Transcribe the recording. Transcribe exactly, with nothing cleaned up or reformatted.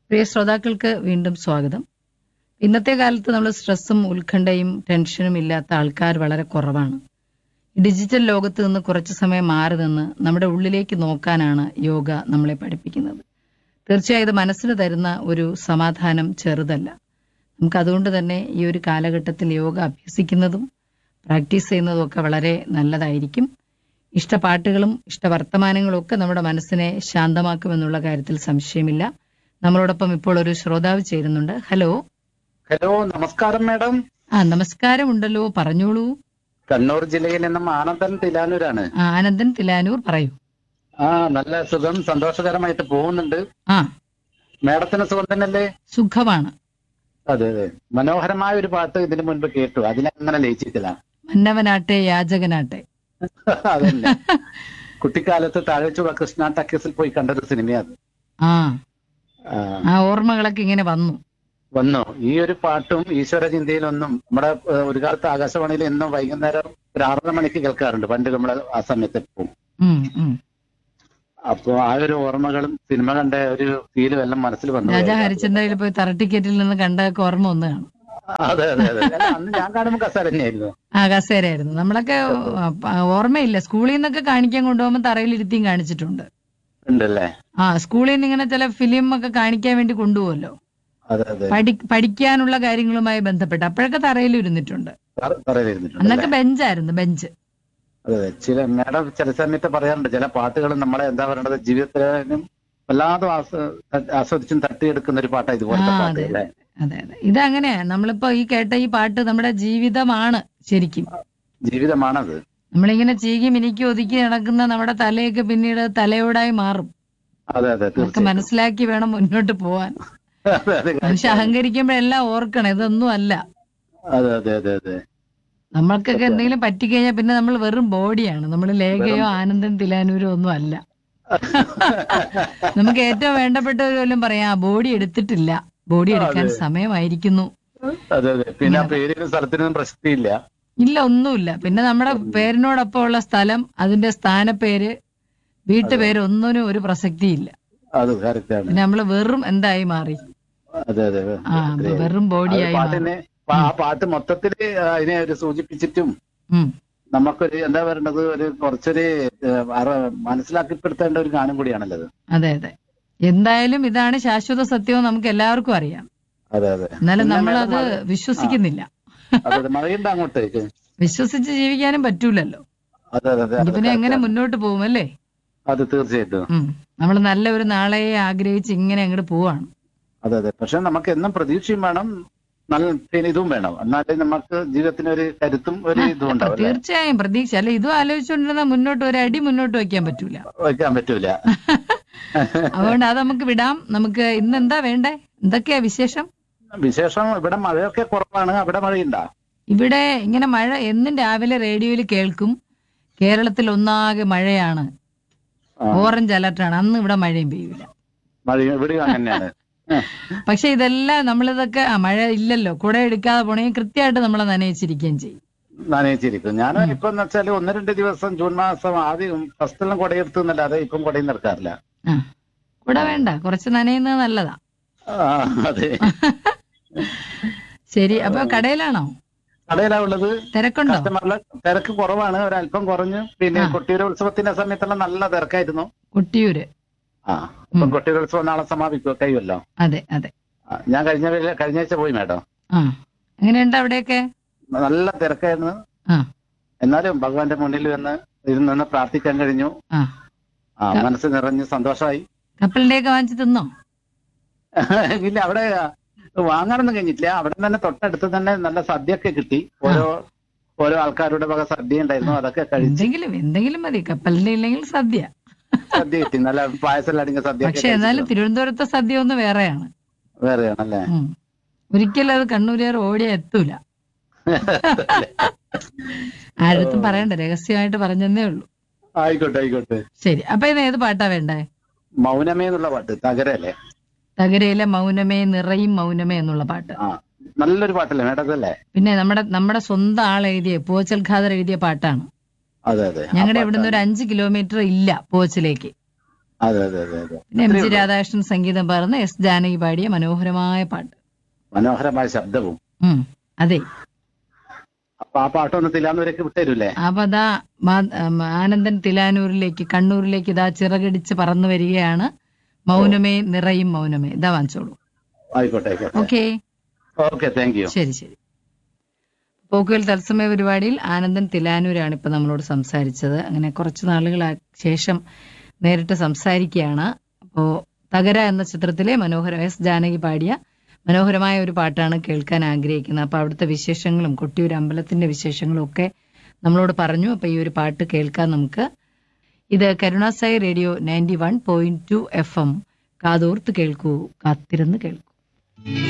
പ്രിയ ശ്രോതാക്കൾക്ക് വീണ്ടും സ്വാഗതം. ഇന്നത്തെ കാലത്ത് നമ്മൾ സ്ട്രെസ്സും ഉത്കണ്ഠയും ടെൻഷനും ഇല്ലാത്ത ആൾക്കാർ വളരെ കുറവാണ്. ഡിജിറ്റൽ ലോകത്ത് നിന്ന് കുറച്ചു സമയം മാറി നിന്ന് നമ്മുടെ ഉള്ളിലേക്ക് നോക്കാനാണ് യോഗ നമ്മളെ പഠിപ്പിക്കുന്നത്. തീർച്ചയായും ഇത് മനസ്സിന് തരുന്ന ഒരു സമാധാനം ചെറുതല്ല. നമുക്ക് അതുകൊണ്ട് തന്നെ ഈ ഒരു കാലഘട്ടത്തിൽ യോഗ അഭ്യസിക്കുന്നതും പ്രാക്ടീസ് ചെയ്യുന്നതും ഒക്കെ വളരെ നല്ലതായിരിക്കും. ഇഷ്ടപാട്ടുകളും ഇഷ്ടവർത്തമാനങ്ങളും ഒക്കെ നമ്മുടെ മനസ്സിനെ ശാന്തമാക്കുമെന്നുള്ള കാര്യത്തിൽ സംശയമില്ല. നമ്മളോടൊപ്പം ഇപ്പോൾ ഒരു ശ്രോതാവ് ചേരുന്നുണ്ട്. ഹലോ ഹലോ, നമസ്കാരം മാഡം. ആ നമസ്കാരം ഉണ്ടല്ലോ, പറഞ്ഞോളൂ. കണ്ണൂർ ജില്ലയിൽ നിന്നും ആനന്ദൻ തിലാനൂരാണ്. ആ, ആനന്ദൻ തിലാനൂർ, പറയൂ. ആ നല്ല സുഖം, സന്തോഷകരമായിട്ട് പോകുന്നുണ്ട്. ആ, മാഡത്തിന് സുഖം തന്നെയല്ലേ? സുഖമാണ്. അതെ അതെ, മനോഹരമായ ഒരു പാട്ട് ഇതിനു മുൻപ് കേട്ടു, അതിനങ്ങനെ ലയിച്ചിട്ടില്ല. മന്നവനാട്ടെ യാചകനാട്ടെ. അതന്നെ, കുട്ടിക്കാലത്ത് താഴെച്ചുള്ള കൃഷ്ണ ടക്കീസിൽ പോയി കണ്ടൊരു സിനിമയാണ്. ആ ആ, ആ ഓർമ്മകളൊക്കെ ഇങ്ങനെ വന്നു വന്നു. ഈ ഒരു പാട്ടും ഈശ്വര ചിന്തയിലൊന്നും നമ്മുടെ ഏഹ്, ഒരു കാലത്ത് ആകാശവാണിയിൽ എന്നും വൈകുന്നേരം ഒരു ആറര മണിക്ക് കേൾക്കാറുണ്ട്, പണ്ട് നമ്മൾ ആ സമയത്ത് പോകും. ഉം, ഉം. അപ്പൊ ആ ഒരു ഓർമ്മകളും സിനിമ കണ്ട ഒരു ഫീലും എല്ലാം മനസ്സിൽ വന്നു. രാജാ ഹരിചന്ദ്രയിൽ പോയി തറ ടിക്കറ്റിൽ നിന്ന് കണ്ടൊക്കെ ഓർമ്മ ഒന്ന് കാണും. അതെ അതെ അതെ, അല്ല, അന്ന് ഞാൻ കാണുമ്പോൾ കസേര തന്നെയായിരുന്നു. ആ കസേരയായിരുന്നു. നമ്മളൊക്കെ ആ, ഓർമ്മയില്ല, സ്കൂളിൽ നിന്നൊക്കെ കാണിക്കാൻ കൊണ്ടുപോകുമ്പോൾ തറയിലിരുത്തിയും കാണിച്ചിട്ടുണ്ട്. ഉണ്ടല്ലേ? ആ, സ്കൂളിൽ നിന്ന് ഇങ്ങനെ ചില ഫിലിം ഒക്കെ കാണിക്കാൻ വേണ്ടി കൊണ്ടുപോകുമല്ലോ, അതെ അതെ, പഠി പഠിക്കാനുള്ള കാര്യങ്ങളുമായി ബന്ധപ്പെട്ട്. അപ്പോഴൊക്കെ തറയിൽ ഇരുന്നിട്ടുണ്ട്. തറ- തറയിലിരുന്നിട്ടുണ്ട്. അന്നൊക്കെ ബെഞ്ചായിരുന്നു, ബെഞ്ച്. അതെ അതെ, ചില മാഡം ചില സമയത്ത് പറയാറുണ്ട്, ചില പാട്ടുകൾ നമ്മളെ എന്താ പറയണത്, ജീവിതത്തിനും വല്ലാതെ ആസ്വ- ആസ്വദിച്ചും തട്ടിയെടുക്കുന്ന ഒരു പാട്ടാണ് ആ ഇതുപോലത്തെ പാട്ട് അതെ അല്ലേ? അതെ അതെ, ഇതങ്ങനെയാ. നമ്മളിപ്പോ ഈ കേട്ട ഈ പാട്ട് നമ്മുടെ ജീവിതമാണ് ശരിക്കും. ജീവിതമാണത്. നമ്മളിങ്ങനെ ചീകി മിനിക്കി ഒതുക്കി നടക്കുന്ന നമ്മുടെ തലയൊക്കെ പിന്നീട് തലയോടായി മാറും. അതെ അതെ, അതൊക്കെ തീർച്ചയായും. മനസ്സിലാക്കി വേണം മുന്നോട്ട് പോവാൻ. അതെ അതെ, മനുഷ്യ അഹങ്കരിക്കുമ്പോഴെല്ലാം ഓർക്കണം, ഇതൊന്നും അല്ല. അതെ അതെ അതെ അതെ, നമ്മൾക്കൊക്കെ എന്തെങ്കിലും പറ്റിക്കഴിഞ്ഞാൽ പിന്നെ നമ്മൾ വെറും ബോഡിയാണ്. നമ്മൾ ലേഖയോ ആനന്ദൻ തിലാനൂരോ ഒന്നും അല്ല. നമുക്ക് ഏറ്റവും വേണ്ടപ്പെട്ടവർ പോലും പറയാം, ആ ബോഡി എടുത്തിട്ടില്ല, ബോഡി എടുക്കാൻ സമയമായിരിക്കുന്നു. അതെ അതെ. പിന്നെ ആ പേരിനും സ്ഥലത്തിനും പ്രസക്തിയില്ല. ഇല്ല, ഒന്നുമില്ല. പിന്നെ നമ്മുടെ പേരിനോടൊപ്പം ഉള്ള സ്ഥലം, അതിന്റെ സ്ഥാനപ്പേര്, വീട്ടുപേര്, ഒന്നിനും ഒരു പ്രസക്തിയില്ല. അത് കറക്റ്റാണ്. പിന്നെ നമ്മള് വെറും എന്തായി മാറി? അതെ അതെ, ആ, വെറും ബോഡിയായി മാറി. പാട്ടിനെ ആ പാട്ട് മൊത്തത്തില് അതിനെ ഒരു സൂചിപ്പിച്ചിട്ടും ഉം. നമുക്കൊരു എന്താ പറയണത്, ഒരു കുറച്ചൊരു ഏഹ്, അറ- മനസ്സിലാക്കിപ്പെടുത്തേണ്ട ഒരു ഗാനം കൂടിയാണല്ലോ അത്. അതെ അതെ, എന്തായാലും ഇതാണ് ശാശ്വത സത്യവും നമുക്ക് എല്ലാവർക്കും അറിയാം. അതെ അതെ. എന്നാലും പിന്നെ നമ്മളത് മേഡം മഴ- വിശ്വസിക്കുന്നില്ല. അതെ അതെ, മഴയുണ്ട് അങ്ങോട്ടേക്ക്? വിശ്വസിച്ച് ജീവിക്കാനും പറ്റൂലല്ലോ. അതെ അതെ അതെ, എങ്കിൽ അത് പിന്നെ എങ്ങനെ correct ആണ്. മുന്നോട്ട് പോകും, അല്ലേ? അത് തീർച്ചയായിട്ടും. ഉം. നമ്മൾ നല്ല ഒരു നാളെയെ ആഗ്രഹിച്ച് ഇങ്ങനെ അങ്ങോട്ട് പോവാണ്. അതെ അതെ, പക്ഷെ നമുക്ക് എന്നും പ്രതീക്ഷയും വേണം, നല്ല പിന്നെ ഇതും വേണം, എന്നാലേ നമുക്ക് ജീവിതത്തിന് ഒരു കരുത്തും ഒരു ഇതും ഉണ്ടാവും അല്ലേ? തീർച്ചയായും പ്രതീക്ഷ. അല്ല, ഇതും ആലോചിച്ചുകൊണ്ടിരുന്ന മുന്നോട്ട് ഒരു അടി മുന്നോട്ട് വയ്ക്കാൻ പറ്റൂല. വയ്ക്കാൻ പറ്റൂല. അതുകൊണ്ട് അത് നമുക്ക് വിടാം. നമുക്ക് ഇന്ന് എന്താ വേണ്ടേ? എന്തൊക്കെയാ വിശേഷം? വിശേഷം, ഇവിടെ മഴയൊക്കെ കുറവാണ്. അവിടെ മഴയുണ്ടാ? ഇവിടെ ഇങ്ങനെ മഴ എന്നും രാവിലെ റേഡിയോയിൽ കേൾക്കും, കേരളത്തിൽ ഒന്നാകെ മഴയാണ്, ആ, ഓറഞ്ച് അലർട്ടാണ്. അന്ന് ഇവിടെ മഴയും പെയ്യൂല. മഴ ഇവിടെയും അങ്ങനെയാണ്. പക്ഷെ ഇതെല്ലാം നമ്മളിതൊക്കെ ആ മഴ ഇല്ലല്ലോ, കുട എടുക്കാതെ പോണെങ്കിൽ കൃത്യമായിട്ട് നമ്മളെ നനയിച്ചിരിക്കുകയും ചെയ്യും. നനയിച്ചിരിക്കും. ഞാൻ ഇപ്പൊ എന്ന് വെച്ചാൽ ഒന്ന് രണ്ട് ദിവസം ജൂൺ മാസം ആദ്യം ഫസ്റ്റിലും കുടയെടുത്തു എന്നല്ലാതെ ഇപ്പം കുടയും നടക്കാറില്ല. ആ, കുട വേണ്ട, കുറച്ച് നനയുന്നത് നല്ലതാ. ആ, അതെ. ശരി, അപ്പൊ കടയിലാണോ? കടയിലാ ഉള്ളത്. തിരക്കുണ്ടോ? കസ്റ്റമറിലെ തിരക്ക് കുറവാണ്, ഒരല്പം കുറഞ്ഞു. പിന്നെ കൊട്ടിയൂർ ഉത്സവത്തിന്റെ സമയത്തുള്ള നല്ല തിരക്കായിരുന്നു. കൊട്ടിയൂര്. ആ, ഇപ്പം കൊട്ടിയൂർ ഉത്സവം നാളെ സമാപിക്കുക കഴിയുമല്ലോ. അതെ അതെ. ആ, ഞാൻ കഴിഞ്ഞ വേള- കഴിഞ്ഞ ആഴ്ച പോയി മേഡം. ആ, എങ്ങനെയുണ്ട് അവിടെയൊക്കെ? നല്ല തിരക്കായിരുന്നു. ആ എന്നാലും ഭഗവാന്റെ മുന്നിൽ വന്ന് ഇരുന്ന് പ്രാർത്ഥിക്കാൻ കഴിഞ്ഞു. ആ ആ, മനസ്സ് നിറഞ്ഞ് സന്തോഷമായി. കപ്പലിന്റെ ഒക്കെ വാങ്ങിച്ച് തിന്നോ? ഇല്ല, അവിടെ വാങ്ങാനൊന്നും കഴിഞ്ഞിട്ടില്ല. അവിടെ തന്നെ തൊട്ടടുത്ത് തന്നെ നല്ല സദ്യയൊക്കെ കിട്ടി. ഓരോ ഓരോ ആൾക്കാരുടെ വക സദ്യ ഉണ്ടായിരുന്നു, അതൊക്കെ കഴിച്ച്. എന്തെങ്കിലും എന്തെങ്കിലും മതി, കപ്പലിന്റെ ഇല്ലെങ്കിൽ സദ്യ. സദ്യ കിട്ടി, നല്ല പായസം അടങ്ങിയ സദ്യ. പക്ഷെ എന്നാലും തിരുവനന്തപുരത്തെ സദ്യ ഒന്ന് വേറെയാണ്. വേറെയാണല്ലേ? ഉം. ഒരിക്കലും അത് കണ്ണൂരുകാർ ഓടിയാ എത്തൂല. ആരടുത്തും പറയണ്ട, രഹസ്യമായിട്ട് പറഞ്ഞതേ ഉള്ളൂ. ആയിക്കോട്ടെ ആയിക്കോട്ടെ. ശരി, അപ്പൊ ഇത് ഏത് പാട്ടാ വേണ്ടേ? മൗനമേ എന്നുള്ള പാട്ട്, തകരല്ലേ? തകരയിലെ മൗനമേ നിറയും മൗനമേ എന്നുള്ള പാട്ട്. ആ, നല്ലൊരു പാട്ടല്ലേ മേഡം? അതല്ലേ? പിന്നെ നമ്മുടെ നമ്മുടെ സ്വന്തം ആൾ എഴുതിയ, പൂവച്ചൽ ഖാദർ എഴുതിയ പാട്ടാണ്. അതെ അതെ. ഞങ്ങളുടെ ഇവിടുന്ന് ഒരു അഞ്ച് കിലോമീറ്റർ ഇല്ല പൂവച്ചിലേക്ക്. അതെ അതെ അതെ അതെ. പിന്നെ എം ജി രാധാകൃഷ്ണൻ സംഗീതം പകർന്ന് എസ് ജാനകി പാടിയ മനോഹരമായ പാട്ട്. മനോഹരമായ ശബ്ദവും. ഉം അതെ. അപ്പൊ ആ പാട്ടൊന്ന് തിലാന്നൂരേക്ക് വിട്ടുതരൂലേ? അപ്പൊ അതാ മാ- ഉം, ആനന്ദൻ തിലാനൂരിലേക്ക് കണ്ണൂരിലേക്ക് ഇതാ ചിറകടിച്ച് പറന്നു വരികയാണ്. മൗനമേ നിറയും മൗനമേ. ഇതാ വാങ്ങിച്ചോളൂ. ആയിക്കോട്ടെ ആയിക്കോട്ടെ. Okay, okay, thank you. ശരി ശരി. പോക്കുവെൽ തത്സമയ പരിപാടിയിൽ ആനന്ദൻ തിലാനൂരാണ് ഇപ്പൊ നമ്മളോട് സംസാരിച്ചത്. അങ്ങനെ കുറച്ചു നാളുകളാ ശേഷം നേരിട്ട് സംസാരിക്കുകയാണ്. അപ്പോ തകര എന്ന ചിത്രത്തിലെ മനോഹര എസ് ജാനകി പാടിയ മനോഹരമായ ഒരു പാട്ടാണ് കേൾക്കാൻ ആഗ്രഹിക്കുന്നത്. അപ്പൊ അവിടുത്തെ വിശേഷങ്ങളും കൊട്ടിയൂർ അമ്പലത്തിന്റെ വിശേഷങ്ങളും ഒക്കെ നമ്മളോട് പറഞ്ഞു. അപ്പൊ ഈ ഒരു പാട്ട് കേൾക്കാൻ നമുക്ക്. ഇത് Karunasai radio ninety one point two F M. കാതോർത്ത് കേൾക്കൂ, കാത്തിരുന്ന് കേൾക്കൂ.